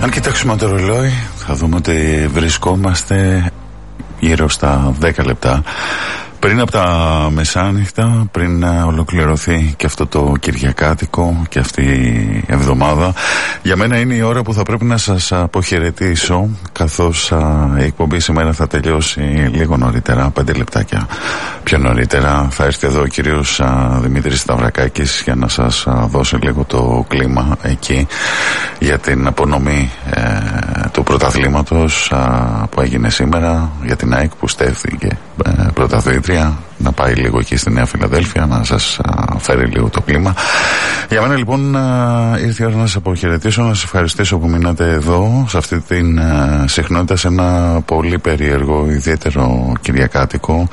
Αν κοιτάξουμε το ρολόι θα δούμε ότι βρισκόμαστε γύρω στα 10 λεπτά πριν από τα μεσάνυχτα, πριν να ολοκληρωθεί και αυτό το κυριακάτικο και αυτή η εβδομάδα. Για μένα είναι η ώρα που θα πρέπει να σας αποχαιρετήσω, καθώς η εκπομπή σήμερα θα τελειώσει λίγο νωρίτερα, 5 λεπτάκια πιο νωρίτερα. Θα έρθει εδώ ο κύριος Δημήτρης Σταυρακάκης για να σας δώσει λίγο το κλίμα εκεί για την απονομή του πρωταθλήματος που έγινε σήμερα, για την ΑΕΚ που στέφθηκε πρωταθλήτρια, να πάει λίγο εκεί στη Νέα Φιλαδέλφια να σας φέρει λίγο το κλίμα. Για μένα λοιπόν ήρθε η ώρα να σας αποχαιρετήσω, να σας ευχαριστήσω που μείνατε εδώ σε αυτή την συχνότητα, σε ένα πολύ περίεργο ιδιαίτερο κυριακάτικο.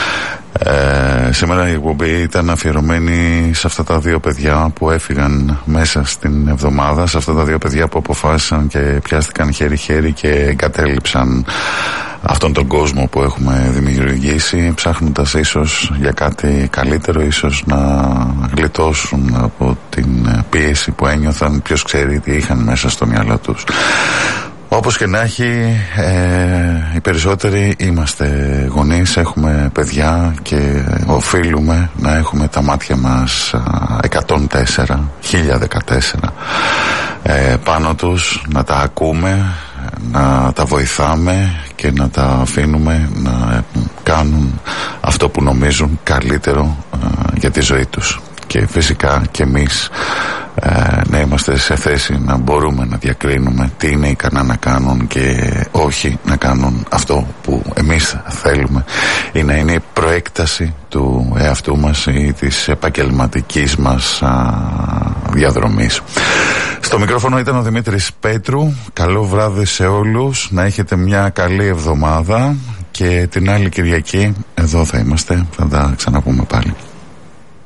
Σήμερα η εκπομπή ήταν αφιερωμένη σε αυτά τα δύο παιδιά που έφυγαν μέσα στην εβδομάδα, σε αυτά τα δύο παιδιά που αποφάσισαν και πιάστηκαν χέρι-χέρι και εγκατέλειψαν αυτόν τον κόσμο που έχουμε δημιουργήσει, ψάχνοντας ίσως για κάτι καλύτερο, ίσως να γλιτώσουν από την πίεση που ένιωθαν, ποιος ξέρει τι είχαν μέσα στο μυαλό τους. Όπως και να έχει, οι περισσότεροι είμαστε γονείς, έχουμε παιδιά και οφείλουμε να έχουμε τα μάτια μας 104, 1014 πάνω τους, να τα ακούμε, να τα βοηθάμε και να τα αφήνουμε να κάνουν αυτό που νομίζουν καλύτερο για τη ζωή τους. Και φυσικά και εμείς να είμαστε σε θέση να μπορούμε να διακρίνουμε τι είναι ικανά να κάνουν και όχι να κάνουν αυτό που εμείς θέλουμε, ή να είναι η προέκταση του εαυτού μας ή της επαγγελματικής μας διαδρομής. Στο μικρόφωνο ήταν ο Δημήτρης Πέτρου. Καλό βράδυ σε όλους, να έχετε μια καλή εβδομάδα και την άλλη Κυριακή εδώ θα είμαστε, θα τα ξαναπούμε πάλι.